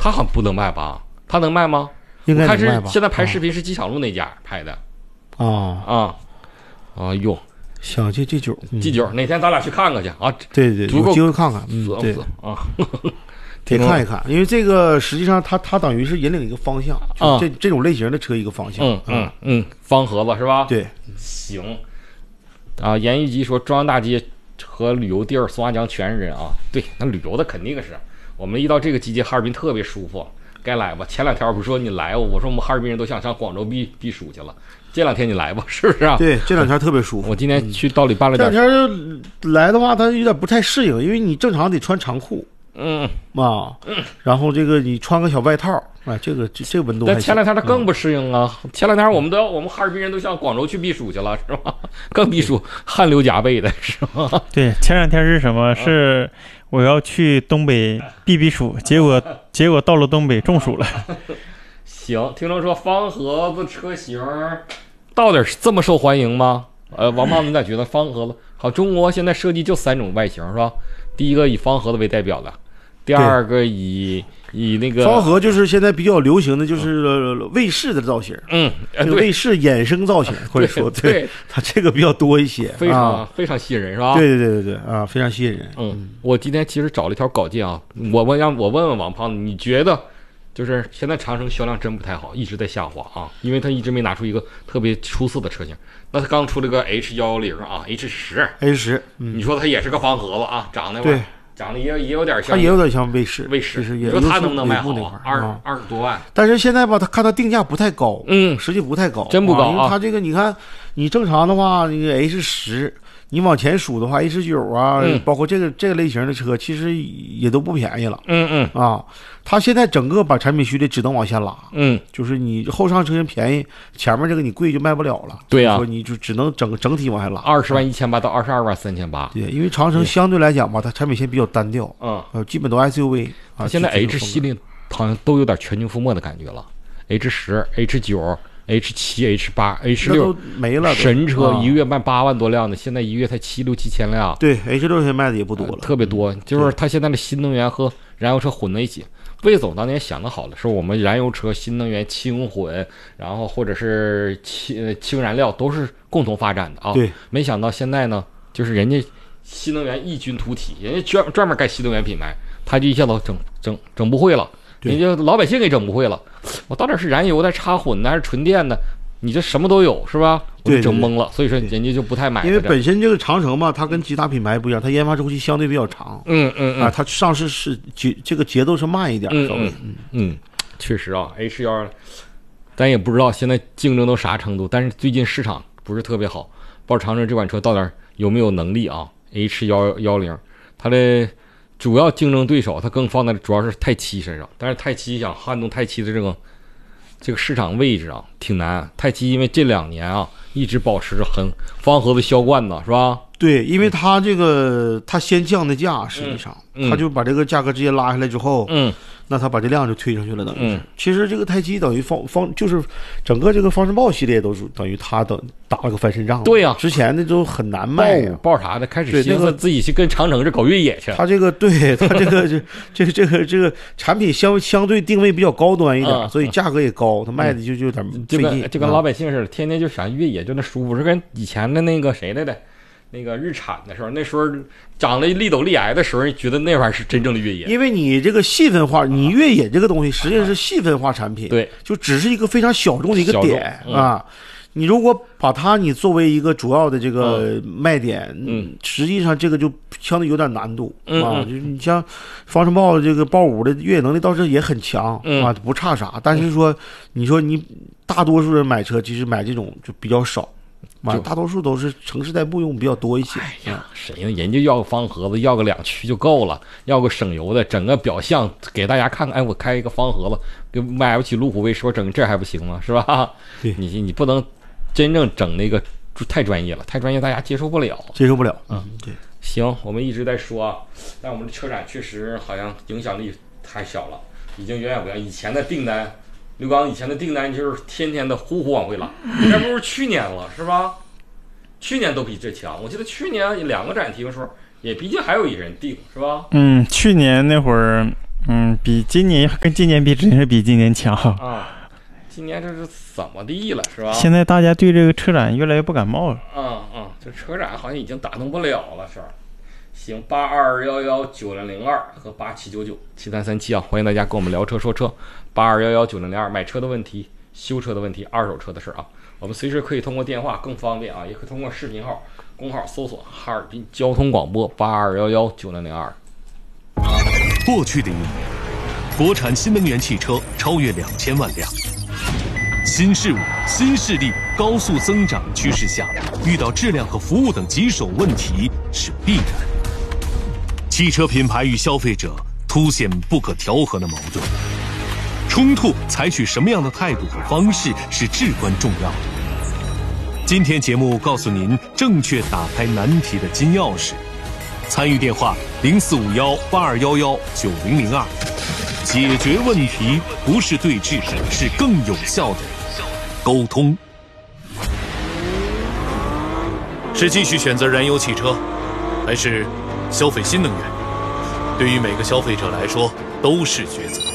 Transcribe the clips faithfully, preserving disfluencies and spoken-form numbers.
他好像不能卖吧？他能卖吗？ 应该能卖吧？ 他是现在拍视频是机场路那家拍的。 啊啊啊哟！ 想这 G 九 G 九，哪天咱俩去看看去啊？ 对对，有机会看看，嗯，对啊。 得看一看，因为这个实际上它它等于是引领一个方向，就这、嗯、这种类型的车一个方向。 嗯嗯嗯，方盒子是吧？ 对， 行。啊，严玉吉说中央大街和旅游地儿松花江全是人啊。对，那旅游的肯定是。我们一到这个季节，哈尔滨特别舒服，该来吧。前两天不是说你来吧，我说我们哈尔滨人都想上广州避避暑去了。这两天你来吧，是不是啊？ 对，这两天特别舒服。 我今天去道里办了点。 这两天来的话，它有点不太适应，因为你正常得穿长裤。 嗯啊，嗯，然后这个你穿个小外套，哎，这个这这个温度。 但前两天它更不适应啊！嗯、前两天我们都要，我们哈尔滨人都向广州去避暑去了，是吧？更避暑，汗流浃背的，是吧？ 对，前两天是什么？是我要去东北避避暑，结果结果到了东北中暑了。 行，听众说方盒子车型到底是这么受欢迎吗？呃，王胖子，你咋觉得方盒子好？中国现在设计就三种外形，是吧？第一个以方盒子为代表的。第二个以以那个方盒就是现在比较流行的就是卫士的造型， 嗯， 这个卫士衍生造型，或者说对它这个比较多一些， 非常、 啊、 非常吸引人，是吧？ 对对对对对啊，非常吸引人。 嗯，我今天其实找了一条稿件啊，我问让我问问王胖子，你觉得就是现在长城销量真不太好，一直在下滑啊，因为它一直没拿出一个特别出色的车型。那它刚出了个 H 一一零啊 ，H 十 ，H 十，嗯， 你说它也是个方盒子啊，长得对。 长得也也有点像， 它也有点像卫士， 卫士， 你说它能不能卖好啊？二二十多万， 但是现在吧，它看它定价不太高， 嗯， 实际不太高， 真不高啊。 因为它这个你看，你正常的话，那个 H 十，你往前数的话 ，H 九啊， 嗯、 包括这个这个类型的车，其实也都不便宜了， 嗯嗯啊，它现在整个把产品序列只能往下拉， 嗯， 就是你后上车型便宜，前面这个你贵就卖不了了， 对呀、啊， 说你就只能整整体往下拉， 二十万一千八到二十二万三千八， 对，因为长城相对来讲吧，它产品线比较单调， 嗯。 呃，基本都 S U V 啊， 现在 H 系列好像都有点全军覆没的感觉了 ，H 十、H 九、H 七、H 八、H 六没了， 神车一个月卖八万多辆的，现在一个月才七六七千辆。 对 ，H 六现在卖的也不多了， 呃、特别多。就是它现在的新能源和燃油车混在一起。魏总当年想的好了，是我们燃油车、新能源、轻混，然后或者是轻轻燃料都是共同发展的啊。 对， 没想到现在呢，就是人家。新能源异军突起，人家专专门干新能源品牌，他就一下子整整整不会了，人家老百姓给整不会了。我到底是燃油的、插混的还是纯电的？你这什么都有是吧？我就整懵了，所以说人家就不太买。 因为本身这个长城嘛，它跟其他品牌不一样，它研发周期相对比较长。 嗯嗯嗯啊，它上市是节这个节奏是慢一点， 嗯稍微。 嗯嗯，确实啊 ，H 一二，咱也不知道现在竞争到啥程度，但是最近市场不是特别好，不知道长城这款车到底有没有能力啊？ H 一一零，它的主要竞争对手，它更放在主要是泰七身上，但是泰七想撼动泰七的这个这个市场位置啊，挺难。泰七因为这两年啊，一直保持着很方盒子销冠呢，是吧？ 对，因为它这个它先降的价，实际上、 嗯、 它就把这个价格直接拉下来之后， 嗯， 那它把这量就推上去了，等于是。 嗯、 其实这个泰七等于方方就是整个这个方程豹系列都是等于它等打了个翻身仗。 对呀、啊， 之前的都很难卖呀、啊， 豹啥的开始寻思自己去跟长城这搞越野去。 它这个对它这个这这个这个这个产品相相对定位比较高端一点， 嗯、 所以价格也高，它卖的就就有点费劲、 嗯，就跟老百姓似的，天天就想越野就那舒服，是跟以前的那个谁来的。那个日产的时候，那时候长了利斗利埃的时候，觉得那玩意儿是真正的越野。 因为你这个细分化，你越野这个东西实际上是细分化产品， 对， 就只是一个非常小众的一个点、 嗯、 啊。你如果把它你作为一个主要的这个卖点， 嗯， 实际上这个就相对有点难度、 嗯、 啊。就是你像方程豹这个豹五的越野能力倒是也很强、 嗯、 啊，不差啥。但是说，你说你大多数人买车其实买这种就比较少。啊，大多数都是城市代步用比较多一些。 哎呀，谁呢？人家要个方盒子，要个两驱就够了，要个省油的，整个表象给大家看看。哎，我开一个方盒子，跟买不起路虎卫士，我整这还不行吗？是吧？ 对， 你你不能真正整那个太专业了，太专业大家接受不了， 接受不了。 嗯， 对。 行，我们一直在说啊，但我们的车展确实好像影响力太小了，已经远远不像以前的订单。刘刚以前的订单就是天天的呼呼往回拉，还不如去年了，是吧？去年都比这强。我记得去年两个展厅的时候，也毕竟还有一人订，是吧？ 嗯，去年那会儿嗯，比今年跟今年比，真是比今年强啊。今年这是怎么地了，是吧？ 现在大家对这个车展越来越不感冒了。 嗯嗯，这车展好像已经打动不了了，是吧？行，八二幺幺九零零二和八七九九七三三七啊，欢迎大家跟我们聊车说车。八二幺幺九零零二买车的问题、修车的问题、二手车的事啊，我们随时可以通过电话更方便啊，也可以通过视频号、公号搜索哈尔滨交通广播八二幺幺九零零二。 过去的一年，国产新能源汽车超越两千万辆。新事物、新势力高速增长趋势下，遇到质量和服务等棘手问题是必然。汽车品牌与消费者凸显不可调和的矛盾，冲突采取什么样的态度和方式是至关重要的。今天节目告诉您正确打开难题的金钥匙。参与电话零四五幺八二幺幺九零零二，解决问题不是对峙，是更有效的沟通。是继续选择燃油汽车，还是消费新能源？对于每个消费者来说都是抉择。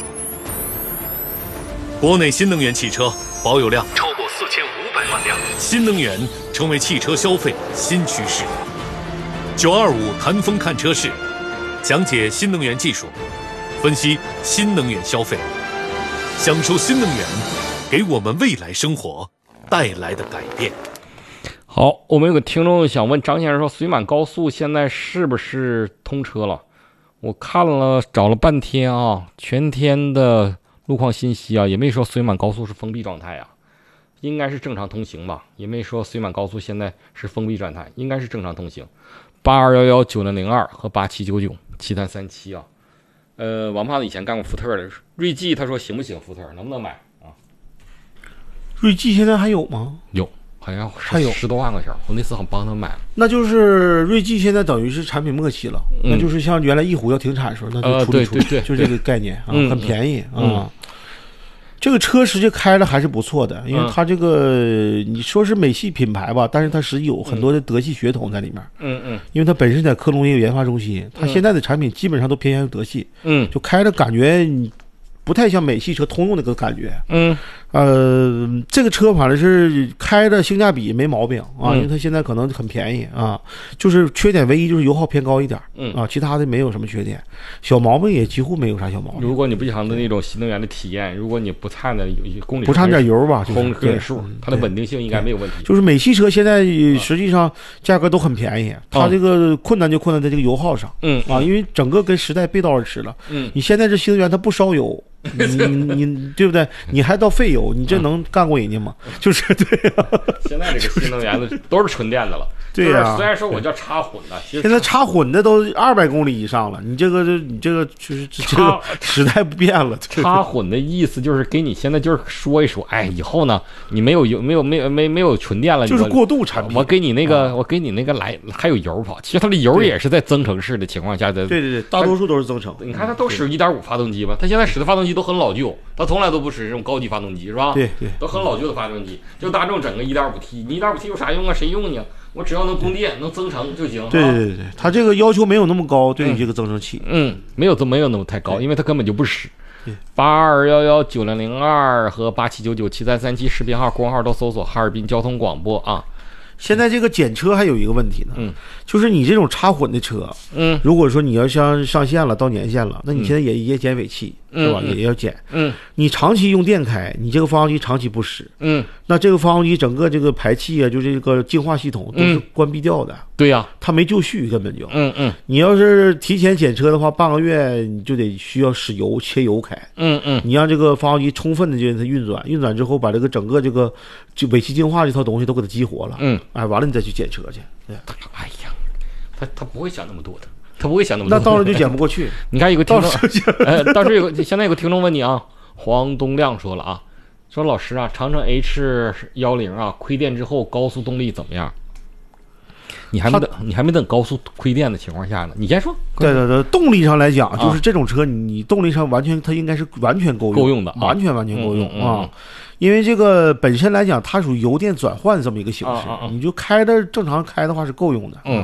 国内新能源汽车保有量超过四千五百万辆，新能源成为汽车消费新趋势。九二五谈风看车市，讲解新能源技术，分析新能源消费，享受新能源给我们未来生活带来的改变。 好，我们有个听众想问张先生说，绥满高速现在是不是通车了？我看了找了半天啊，全天的路况信息啊，也没说绥满高速是封闭状态啊，应该是正常通行吧，也没说绥满高速现在是封闭状态，应该是正常通行。八二幺幺九零零二和八七九九七三三七啊，呃，王胖子以前干过福特的，锐际他说行不行？福特能不能买啊？ 锐际现在还有吗？ 有，好像还有十多万块钱，我那次好像帮他买了。 那就是锐际现在等于是产品末期了， 嗯、 那就是像原来翼虎要停产的时候，那就处理处理， 呃、对对对， 就这个概念啊， 嗯、 很便宜啊。 嗯这个车实际开的还是不错的，因为它这个你说是美系品牌吧，但是它实际有很多的德系血统在里面。 嗯嗯， 因为它本身在科隆也有研发中心，它现在的产品基本上都偏向于德系。 嗯， 就开的感觉不太像美系车通用那个感觉。 嗯， 呃，这个车反正是开的性价比没毛病啊， 嗯、 因为它现在可能很便宜啊，就是缺点唯一就是油耗偏高一点。 嗯啊，其他的没有什么缺点，小毛病也几乎没有啥小毛病。 如果你不想的那种新能源的体验，如果你不差的公里不差点油吧，就是、 公里数，它的稳定性应该没有问题。 就是美系车现在实际上价格都很便宜，它这个困难就困难在这个油耗上。 嗯啊，因为整个跟时代背道而驰了。 嗯， 你现在这新能源它不烧油。你你对不对？你还到费油，你这能干过人家吗？就是对啊。 现在这个新能源的都是纯电的了。 对呀、啊， 虽然说我叫插混的，其实现在插混的都二百公里以上了。你这个你这个就是这个时代不变了。 插混的意思就是给你现在就是说一说，哎，以后呢你没有油没有没有没没有纯电了， 就是过渡产品。 我给你那个、啊、我给你那个来还有油跑，其实它的油也是在增程式的情况下在。 对对对，大多数都是增程。 你看它都使一点五发动机吧，它现在使的发动机都很老旧，它从来都不使这种高级发动机，是吧？ 对对， 都很老旧的发动机。就大众整个 一点五 T， 你 一点五 T 有啥用啊？谁用呢？我只要能供电，能增程就行。 对对对对，它这个要求没有那么高，对于这个增程器， 嗯，没有这没有那么太高，因为它根本就不使。八二幺幺九零零二和八七九九七三三七视频号、公号都搜索哈尔滨交通广播啊。 现在这个检车还有一个问题呢， 嗯， 就是你这种插混的车， 嗯， 如果说你要像上线了到年限了，那你现在也、嗯、也减尾气， 嗯、 是吧？也要减， 嗯， 你长期用电开，你这个发动机长期不使， 嗯， 那这个发动机整个这个排气啊，就这个净化系统都是关闭掉的，嗯、 对呀、啊， 它没就绪根本就， 嗯嗯， 你要是提前检车的话，半个月你就得需要使油切油开， 嗯嗯， 你让这个发动机充分的就它运转，运转之后把这个整个这个就尾气净化这套东西都给它激活了， 嗯， 哎，完了你再去检车去，对， 哎呀，他他不会想那么多的。他不会想那么多， 那到时候就减不过去。 你看有个听众，呃，当时有个现在有个听众问你啊，黄东亮说了啊，说老师啊，长城 H 一十啊，亏电之后高速动力怎么样？你还没等，你还没等高速亏电的情况下呢，你先说。 对对对，动力上来讲，就是这种车，你动力上完全它应该是完全够用， 够用的， 完全完全够用嗯嗯嗯啊。因为这个本身来讲，它属于油电转换这么一个形式， 啊啊啊你就开的正常开的话是够用的。 嗯。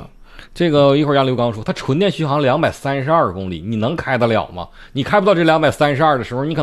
这个一会儿让刘刚说，它纯电续航两百三十二公里，你能开得了吗？你开不到这两百三十二的时候，你可能